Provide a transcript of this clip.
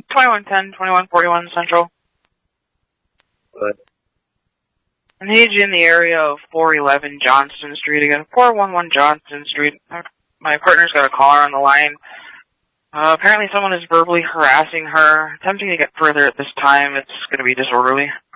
2110, 2141 Central. Good. I need you in the area of 411 Johnston Street again. 411 Johnston Street. My partner's got a caller on the line. Apparently someone is verbally harassing her, attempting to get further at this time. It's going to be disorderly.